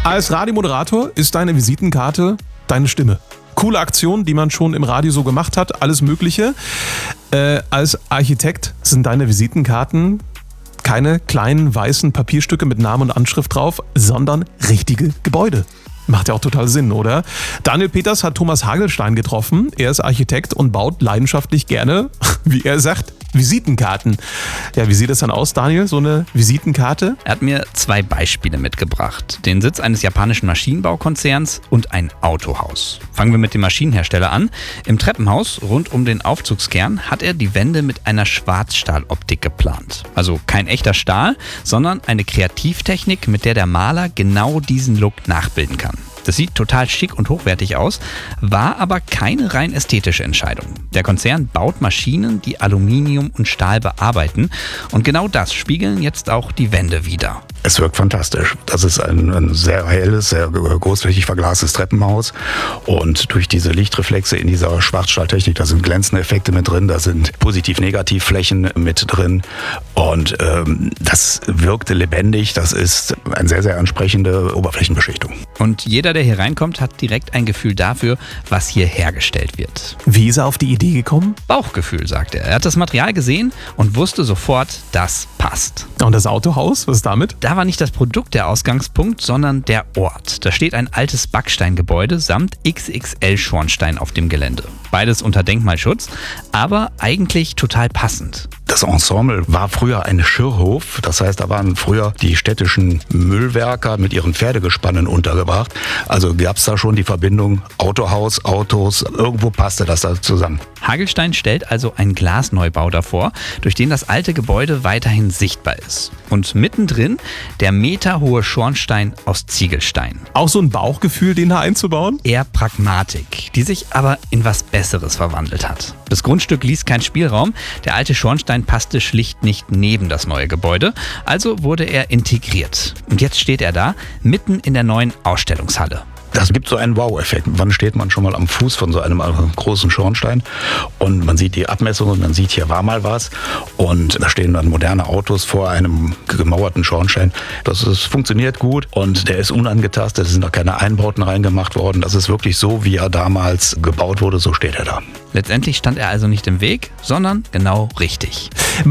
Als Radiomoderator ist deine Visitenkarte deine Stimme. Coole Aktion, die man schon im Radio so gemacht hat, alles Mögliche. Als Architekt sind deine Visitenkarten keine kleinen weißen Papierstücke mit Namen und Anschrift drauf, sondern richtige Gebäude. Macht ja auch total Sinn, oder? Daniel Peters hat Thomas Hagelstein getroffen. Er ist Architekt und baut leidenschaftlich gerne, wie er sagt, Visitenkarten. Ja, wie sieht das dann aus, Daniel, so eine Visitenkarte? Er hat mir 2 Beispiele mitgebracht. Den Sitz eines japanischen Maschinenbaukonzerns und ein Autohaus. Fangen wir mit dem Maschinenhersteller an. Im Treppenhaus rund um den Aufzugskern hat er die Wände mit einer Schwarzstahloptik geplant. Also kein echter Stahl, sondern eine Kreativtechnik, mit der der Maler genau diesen Look nachbilden kann. Das sieht total schick und hochwertig aus, war aber keine rein ästhetische Entscheidung. Der Konzern baut Maschinen, die Aluminium und Stahl bearbeiten, und genau das spiegeln jetzt auch die Wände wider. Es wirkt fantastisch. Das ist ein sehr helles, sehr großflächig verglastes Treppenhaus, und durch diese Lichtreflexe in dieser Schwarzstahltechnik, da sind glänzende Effekte mit drin, da sind Positiv-Negativ-Flächen mit drin, und das wirkt lebendig. Das ist eine sehr, sehr ansprechende Oberflächenbeschichtung. Und jeder, der hier reinkommt, hat direkt ein Gefühl dafür, was hier hergestellt wird. Wie ist er auf die Idee gekommen? Bauchgefühl, sagt er. Er hat das Material gesehen und wusste sofort, das passt. Und das Autohaus, was ist damit? Da war nicht das Produkt der Ausgangspunkt, sondern der Ort. Da steht ein altes Backsteingebäude samt XXL-Schornstein auf dem Gelände. Beides unter Denkmalschutz, aber eigentlich total passend. Das Ensemble war früher ein Schirrhof, das heißt, da waren früher die städtischen Müllwerker mit ihren Pferdegespannen untergebracht. Also gab es da schon die Verbindung Autohaus, Autos, irgendwo passte das da zusammen. Hagelstein stellt also einen Glasneubau davor, durch den das alte Gebäude weiterhin sichtbar ist. Und mittendrin der meterhohe Schornstein aus Ziegelstein. Auch so ein Bauchgefühl, den da einzubauen? Eher Pragmatik, die sich aber in was Besseres verwandelt hat. Das Grundstück ließ keinen Spielraum, der alte Schornstein passte schlicht nicht neben das neue Gebäude, also wurde er integriert. Und jetzt steht er da, mitten in der neuen Ausstellungshalle. Das gibt so einen Wow-Effekt. Wann steht man schon mal am Fuß von so einem großen Schornstein und man sieht die Abmessungen, man sieht, hier war mal was, und da stehen dann moderne Autos vor einem gemauerten Schornstein. Funktioniert gut und der ist unangetastet, es sind noch keine Einbauten reingemacht worden. Das ist wirklich so, wie er damals gebaut wurde, so steht er da. Letztendlich stand er also nicht im Weg, sondern genau richtig.